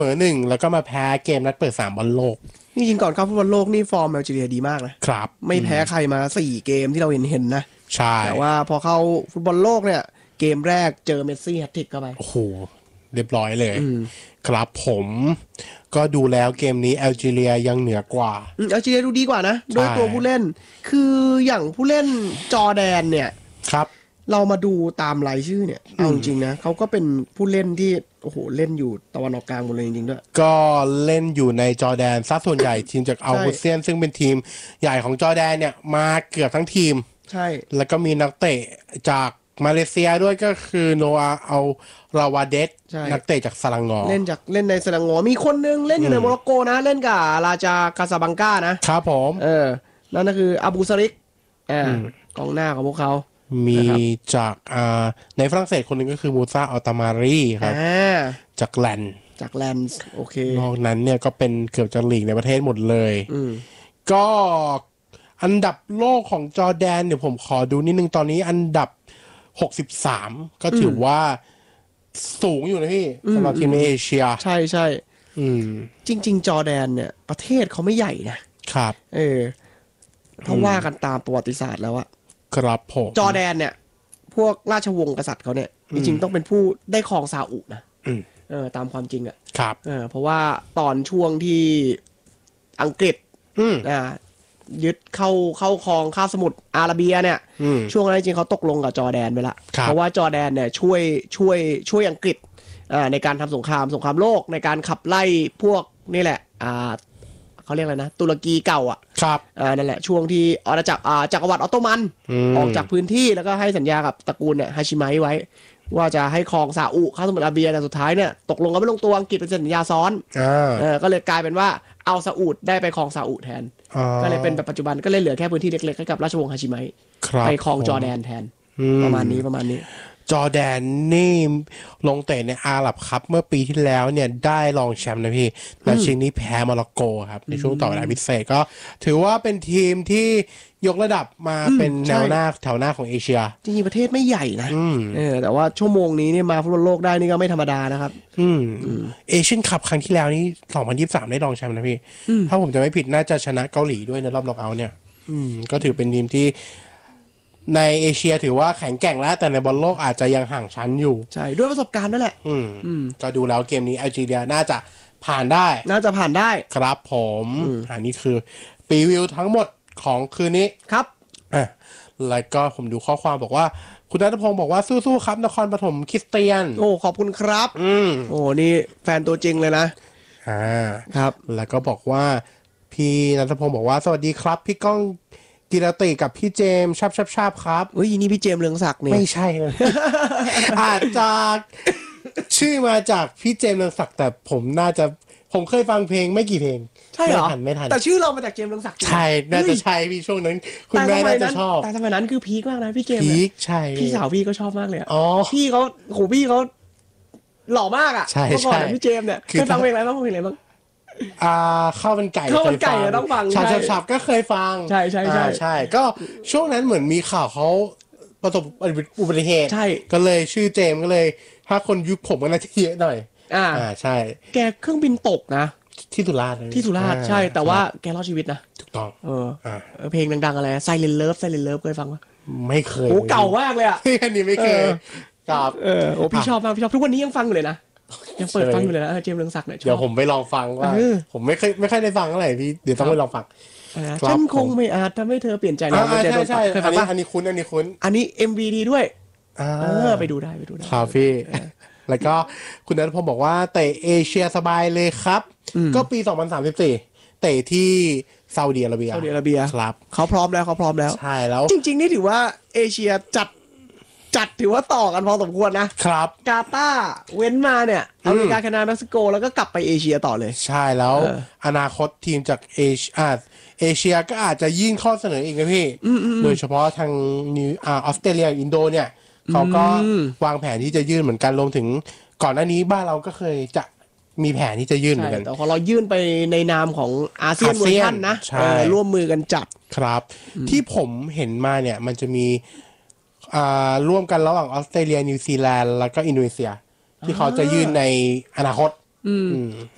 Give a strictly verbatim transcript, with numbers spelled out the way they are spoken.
เบอร์หนึ่งแล้วก็มาแพ้เกมนัดเปิดสามบอลโลกจริงๆก่อนเข้าฟุตบอลโลกนี่ฟอร์มแอลจีเรียดีมากนะครับไม่แพ้ใครมาสี่เกมที่เราเห็นเห็นนะใช่แต่ว่าพอเข้าฟุตบอลโลกเนี่ยเกมแรกเจอเมสซี่แฮตทริกเข้าไปโอ้โหเรียบร้อยเลยครับผมก็ดูแล้วเกมนี้แอลจีเรียยังเหนือกว่าแอลจีเรียดูดีกว่านะโดยตัวผู้เล่นคืออย่างผู้เล่นจอร์แดนเนี่ยครับเรามาดูตามรายชื่อเนี่ยเอาจริงๆนะเขาก็เป็นผู้เล่นที่โอ้โหเล่นอยู่ตะวันออกกลางหมดเลยจริงๆด้วยก็เล่นอยู่ในจอร์แดนซะส่วนใหญ่ทีมจากอัลฮูเซียนซึ่งเป็นทีมใหญ่ของจอร์แดนเนี่ยมาเกือบทั้งทีมใช่แล้วก็มีนักเตะจากมาเลเซียด้วยก็คือโนอาอัลราวาเดสนักเตะจากซาลังงอเล่นจากเล่นในซาลังงอมีคนนึงเล่นอยู่ในโมร็อกโกนะเล่นกับราจากาซาบังกานะครับผมเออนั่นก็คืออาบูซาริกอ่ากองหน้าของพวกเขามีจากอ่าในฝรั่งเศสคนหนึ่งก็คือมูซาอัลตามารีครับจากแลนด์จากแลนด์โอเคนอกนั้นเนี่ยก็เป็นเกือบจะลีกในประเทศหมดเลยก็อันดับโลกของจอร์แดนเดี๋ยวผมขอดูนิดนึงตอนนี้อันดับหกสิบสามก็ถือว่าสูงอยู่นะพี่สำหรับทีมในเอเชียใช่ใช่จริงๆจอร์แดนเนี่ยประเทศเขาไม่ใหญ่นะครับเออถ้าว่ากันตามประวัติศาสตร์แล้วอะครับผมจอร์แดนเนี่ยพวกราชวงศ์กษัตริย์เขาเนี่ยจริงๆต้องเป็นผู้ได้ครองซาอุนะเออตามความจริงอะครับเออเพราะว่าตอนช่วงที่อังกฤษอ่ายึดเข้าเข้าครองคาบสมุทรอาระเบียเนี่ยช่วงนั้นจริงเขาตกลงกับจอร์แดนไปละเพราะว่าจอร์แดนเนี่ยช่วยช่วยช่วยอังกฤษอ่าในการทำสงครามสงครามโลกในการขับไล่พวกนี่แหละอ่าเขาเรียกอะไรนะตุรกีเก่าอ่ะครับอ่านั่นแหละช่วงที่อาณาจักรอ่าจักรวรรดิออตโตมันออกจากพื้นที่แล้วก็ให้สัญญากับตระกูลเนี่ยฮาชิไมะไว้ว่าจะให้ครองซาอุคาบสมุทรอาระเบียแต่สุดท้ายเนี่ยตกลงกันไม่ลงตัวอังกฤษเป็นสัญญาซ้อนเออก็เลยกลายเป็นว่าเอาซาอุได้ไปครองซาอุแทนก็เลยเป็นแบบปัจจุบันก็เลยเหลือแค่พื้นที่เล็กๆให้กับราชวงศ์ฮาชิไมะไปครองจอร์แดนแทนประมาณนี้ประมาณนี้จอร์แดนนี่ลงเตะในอาหรับครับเมื่อปีที่แล้วเนี่ยได้รองแชมป์นะพี่แต่ชิงนี้แพ้โมร็อกโกครับในช่วงต่อเวลาพิเศษก็ถือว่าเป็นทีมที่ยกระดับมาเป็นแนวหน้าแถวหน้าของเอเชียจริงๆประเทศไม่ใหญ่นะเออแต่ว่าชั่วโมงนี้เนี่ยมาฟุตบอลโลกได้นี่ก็ไม่ธรรมดานะครับอืมเอเชียนคัพครั้งที่แล้วนี่สองพันยี่สิบสามได้รองแชมป์นะพี่ถ้าผมจะไม่ผิดน่าจะชนะเกาหลีด้วยในรอบน็อกเอาท์เนี่ยอืมก็ถือเป็นทีมที่ในเอเชียถือว่าแข็งแกร่งแล้วแต่ในบอลโลกอาจจะยังห่างชั้นอยู่ใช่ด้วยประสบการณ์นั่นแหละอืมอืมก็ดูแล้วเกมนี้แอลจีเรียน่าจะผ่านได้น่าจะผ่านได้ครับผมอันนี้คือรีวิวทั้งหมดของคืนนี้ครับอ่ะแล้วก็ผมดูข้อความบอกว่าคุณณัฐพงศ์บอกว่าสู้ๆครับนครปฐมคริสเตียนโอ้ขอบคุณครับอืมโอ้นี่แฟนตัวจริงเลยนะอ่าครับแล้วก็บอกว่าพี่ณัฐพงศ์บอกว่าสวัสดีครับพี่ก้องกีรติกับพี่เจมชับชับชับครับเฮ้ยนี่พี่เจมเรืองศักดิ์เนี่ยไม่ใช่เลย อาจจะชื่อมาจากพี่เจมเรืองศักดิ์แต่ผมน่าจะผมเคยฟังเพลงไม่กี่เพลงใช่เหรอไม่ทันไม่ทันแต่ชื่อเรามาจากเจมเรืองศักดิ์ใช่น่าจะใช่พี่ช่วงนั้นคุณแม่น่าจะชอบแต่สมัยนั้นคือพีคมากนะพี่เจมพีคใช่พี่สาวพี่ก็ชอบมากเลยอ๋อพี่เขาโหพี่เขาหล่อมากอ่ะใช่ใช่พี่เจมเนี่ยเคยฟังเพลงอะไรบ้างเพลงอะไรบ้างอ่าข้าวมันไก่ข้าวมันไก่ต้องฟังชาชาชาก็เคยฟังใช่ใช่ใช่ใช่ก็ช่วงนั้นเหมือนมีข่าวเขาประสบอุบัติเหตุใช่ก็เลยชื่อเจมก็เลยถ้าคนยุคผมก็น่าจะเยอะหน่อยอ่าอ่าใช่แกเครื่องบินตกนะที่สุราษฎร์ที่สุราษฎร์ใช่แต่ว่าแกรอดชีวิตนะถูกต้องเออเพลงดังๆอะไร Silent Love Silent Love เคยฟังปะไม่เคยโอ้เก่ามากเลยอ่ะอันนี้ไม่เคยครับเออโอ้พี่ชอบมากพี่ชอบทุกวันนี้ยังฟังอยู่เลยนะยังเปิดฟังอยู่เลยนะเจมส์เรืองศักดิ์เนี่ยเดี๋ยวผมไปลองฟังว่าผมไม่เคยไม่ค่อยได้ฟังเท่าไหร่พี่เดี๋ยวต้องไปลองฟังฉันคงไม่อาจทำให้เธอเปลี่ยนใจนะใช่ใช่อันนี้อันนี้คุ้นอันนี้คุ้นอันนี้ เอ็ม วี ดีด้วยเออไปดูได้ไปดูได้ครับพี่แล้วก็คุณณัฐพงศ์บอกว่าเตะเอเชียสบายเลยครับก็ปีสองพันสามสิบสี่เตะที่ซาอุดิอาระเบียซาอุดิอาระเบียครับเขาพร้อมแล้วเขาพร้อมแล้วใช่แล้วจริงๆนี่ถือว่าเอเชียจัดจัดถือว่าต่อกันพอสมควรนะครับกาตาร์เว้นมาเนี่ยอเมริกาแคนาดาเม็กซิโกแล้วก็กลับไปเอเชียต่อเลยใช่แล้วอนาคตทีมจากเอเชียเอเชียก็อาจจะยื่นข้อเสนออีกนะพี่โดยเฉพาะทางนิวออสเตรเลียอินโดเนี่ยเขาก็วางแผนที่จะยื่นเหมือนกันรวมถึงก่อนหน้านี้บ้านเราก็เคยจะมีแผนที่จะยื่นเหมือนกันแต่พอเรายื่นไปในนามของอาเซียนเวอร์ชันนะร่วมมือกันจัดครับที่ผมเห็นมาเนี่ยมันจะมีอ่าร่วมกันระหว่างออสเตรเลียนิวซีแลนด์แล้วก็อินโดนีเซียที่เขาจะยื่นในอนาคต